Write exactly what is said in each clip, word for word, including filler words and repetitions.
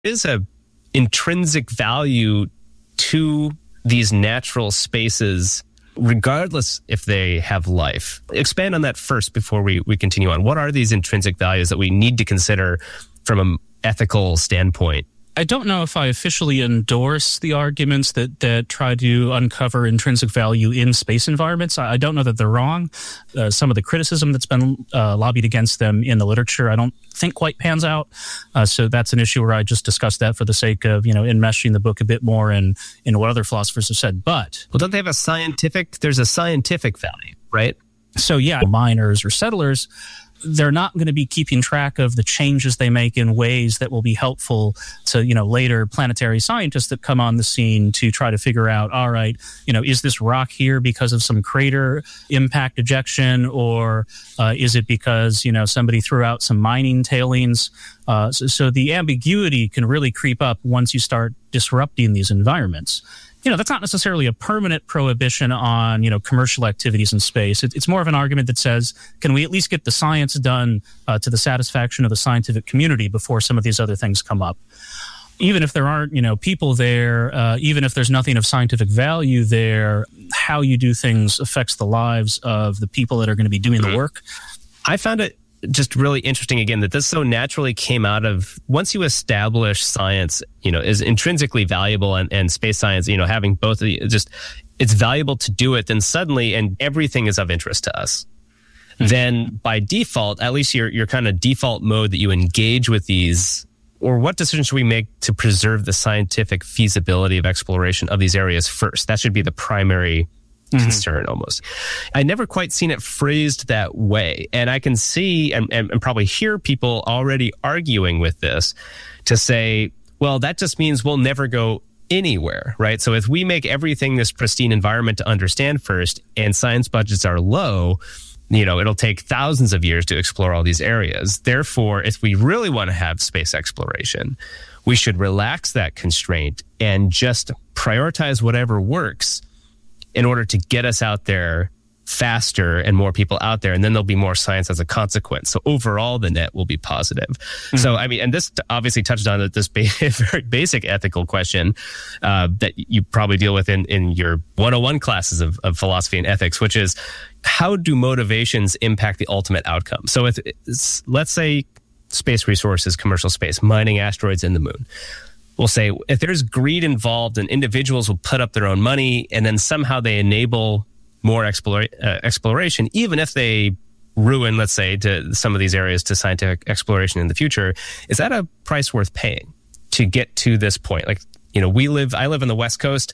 is a intrinsic value to these natural spaces, regardless if they have life. Expand on that first before we, we continue on. What are these intrinsic values that we need to consider from an ethical standpoint? I don't know if I officially endorse the arguments that, that try to uncover intrinsic value in space environments. I don't know that they're wrong. Uh, some of the criticism that's been uh, lobbied against them in the literature, I don't think quite pans out. Uh, so that's an issue where I just discussed that for the sake of, you know, enmeshing the book a bit more in, in what other philosophers have said. But... Well, don't they have a scientific, there's a scientific value, right? So yeah, miners or settlers, they're not going to be keeping track of the changes they make in ways that will be helpful to, you know, later planetary scientists that come on the scene to try to figure out, all right, you know, is this rock here because of some crater impact ejection, or uh, is it because, you know, somebody threw out some mining tailings? Uh, so, so the ambiguity can really creep up once you start disrupting these environments. You know, that's not necessarily a permanent prohibition on, you know, commercial activities in space. It, it's more of an argument that says, can we at least get the science done uh, to the satisfaction of the scientific community before some of these other things come up? Even if there aren't, you know, people there, uh, even if there's nothing of scientific value there, how you do things affects the lives of the people that are going to be doing the work. I found it just really interesting, again, that this so naturally came out of, once you establish science, you know, is intrinsically valuable, and, and space science, you know, having both of the, just, it's valuable to do it, then suddenly, and everything is of interest to us. Mm-hmm. Then by default, at least your, your kind of default mode that you engage with these, or what decision should we make to preserve the scientific feasibility of exploration of these areas first? That should be the primary concern, mm-hmm. almost. I never quite seen it phrased that way. And I can see and, and, and probably hear people already arguing with this to say, well, that just means we'll never go anywhere, right? So if we make everything this pristine environment to understand first, and science budgets are low, you know, it'll take thousands of years to explore all these areas. Therefore, if we really want to have space exploration, we should relax that constraint and just prioritize whatever works in order to get us out there faster and more people out there. And then there'll be more science as a consequence. So overall, the net will be positive. Mm-hmm. So, I mean, and this obviously touched on this ba- very basic ethical question uh, that you probably deal with in, in your one oh one classes of, of philosophy and ethics, which is, how do motivations impact the ultimate outcome? So if, let's say space resources, commercial space, mining asteroids in the moon. We'll say, if there's greed involved and individuals will put up their own money and then somehow they enable more explore, uh, exploration, even if they ruin, let's say, to some of these areas to scientific exploration in the future, is that a price worth paying to get to this point? Like, you know, we live, I live on the West Coast.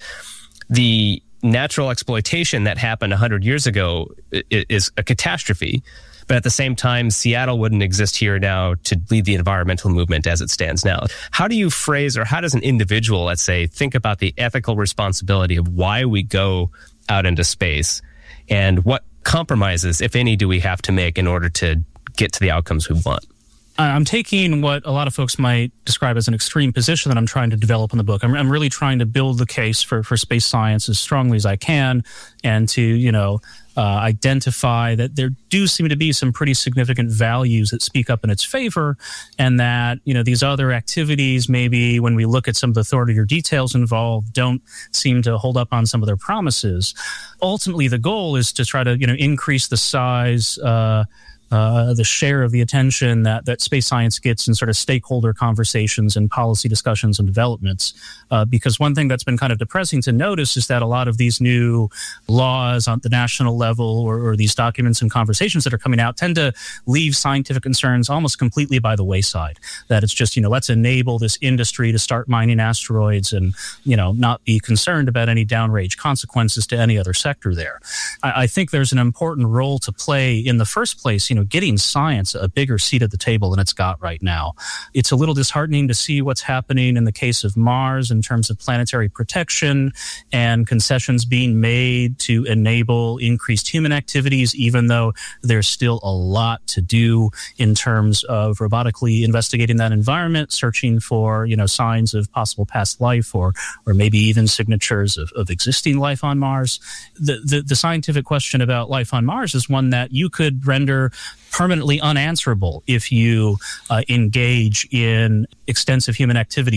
The natural exploitation that happened one hundred years ago is a catastrophe. But at the same time, Seattle wouldn't exist here now to lead the environmental movement as it stands now. How do you phrase, or how does an individual, let's say, think about the ethical responsibility of why we go out into space, and what compromises, if any, do we have to make in order to get to the outcomes we want? I'm taking what a lot of folks might describe as an extreme position that I'm trying to develop in the book. I'm, I'm really trying to build the case for, for space science as strongly as I can, and to, you know, uh, identify that there do seem to be some pretty significant values that speak up in its favor, and that, you know, these other activities, maybe when we look at some of the thornier details involved, don't seem to hold up on some of their promises. Ultimately, the goal is to try to, you know, increase the size, uh, Uh, the share of the attention that, that space science gets in sort of stakeholder conversations and policy discussions and developments. Uh, because one thing that's been kind of depressing to notice is that a lot of these new laws on the national level, or, or these documents and conversations that are coming out, tend to leave scientific concerns almost completely by the wayside. That it's just, you know, let's enable this industry to start mining asteroids and, you know, not be concerned about any downrange consequences to any other sector there. I, I think there's an important role to play in the first place, you know, getting science a bigger seat at the table than it's got right now. It's a little disheartening to see what's happening in the case of Mars in terms of planetary protection and concessions being made to enable increased human activities, even though there's still a lot to do in terms of robotically investigating that environment, searching for, you know, signs of possible past life, or or maybe even signatures of, of existing life on Mars. The, the the scientific question about life on Mars is one that you could render permanently unanswerable if you uh, engage in extensive human activity